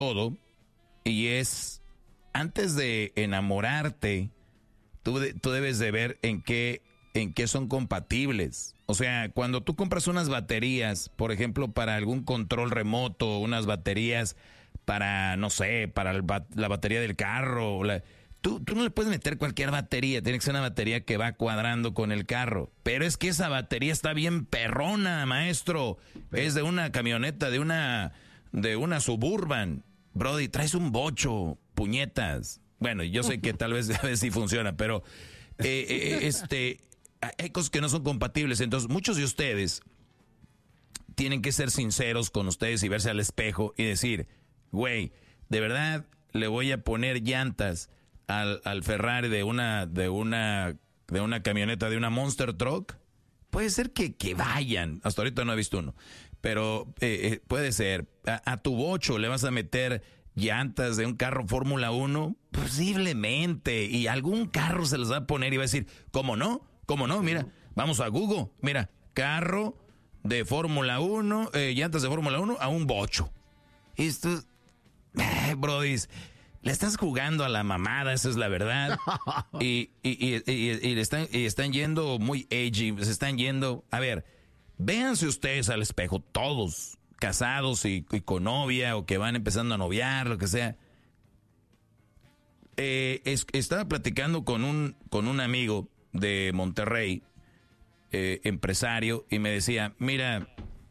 todo, y es, antes de enamorarte, tú debes de ver en qué son compatibles. O sea, cuando tú compras unas baterías, por ejemplo, para algún control remoto, unas baterías para, no sé, para la batería del carro, tú no le puedes meter cualquier batería, tiene que ser una batería que va cuadrando con el carro. Pero es que esa batería está bien perrona, maestro. Es de una camioneta, de una Suburban. Brody, traes un bocho, puñetas. Bueno, yo sé que tal vez a veces sí funciona, pero hay cosas que no son compatibles. Entonces, muchos de ustedes tienen que ser sinceros con ustedes y verse al espejo y decir, güey, de verdad le voy a poner llantas al Ferrari de una camioneta, de una Monster Truck. Puede ser que vayan. Hasta ahorita no he visto uno. Pero puede ser. A tu bocho le vas a meter llantas de un carro Fórmula 1. Posiblemente. Y algún carro se los va a poner y va a decir, ¿cómo no? ¿Cómo no? Mira, vamos a Google. Mira, carro de Fórmula 1, llantas de Fórmula 1 a un bocho. Esto, brodis, le estás jugando a la mamada, esa es la verdad. y están yendo muy edgy, se están yendo. A ver, véanse ustedes al espejo, todos, casados y con novia, o que van empezando a noviar, lo que sea. Estaba platicando con un amigo de Monterrey, empresario, y me decía, mira,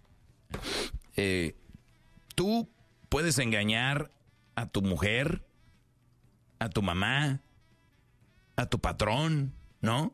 tú puedes engañar a tu mujer, a tu mamá, a tu patrón, ¿no?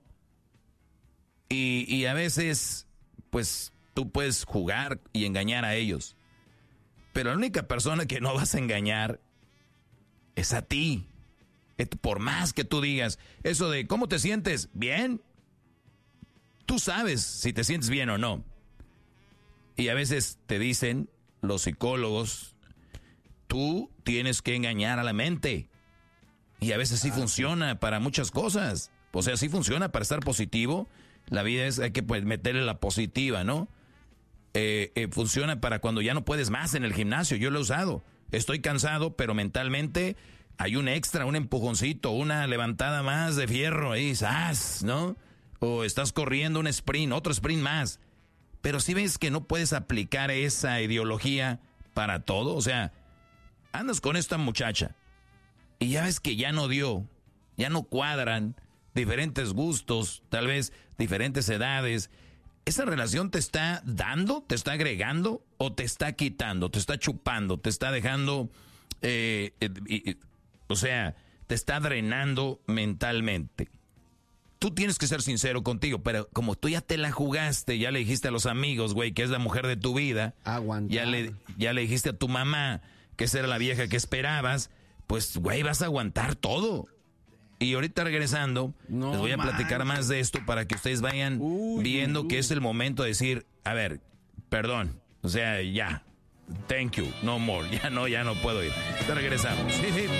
Y a veces, pues, tú puedes jugar y engañar a ellos. Pero la única persona que no vas a engañar es a ti. Por más que tú digas eso de ¿cómo te sientes? ¿Bien? Tú sabes si te sientes bien o no. Y a veces te dicen los psicólogos, tú tienes que engañar a la mente. Y a veces sí funciona para muchas cosas. O sea, sí funciona para estar positivo. La vida hay que pues, meterle la positiva, ¿no? Funciona para cuando ya no puedes más en el gimnasio. Yo lo he usado. Estoy cansado, pero mentalmente hay un extra, un empujoncito, una levantada más de fierro ahí, ¡zas!, ¿no? O estás corriendo un sprint, otro sprint más. Pero si ves que no puedes aplicar esa ideología para todo, o sea, andas con esta muchacha y ya ves que ya no dio, ya no cuadran, diferentes gustos, tal vez diferentes edades. ¿Esa relación te está dando, te está agregando o te está quitando, te está chupando, te está dejando, o sea, te está drenando mentalmente? Tú tienes que ser sincero contigo, pero como tú ya te la jugaste, ya le dijiste a los amigos, güey, que es la mujer de tu vida, ya le dijiste a tu mamá que esa era la vieja que esperabas, pues, güey, vas a aguantar todo. Y ahorita regresando, les voy a platicar más de esto para que ustedes vayan viendo que es el momento de decir, a ver, perdón, o sea, ya, thank you, no more, ya no puedo ir. Te regresamos.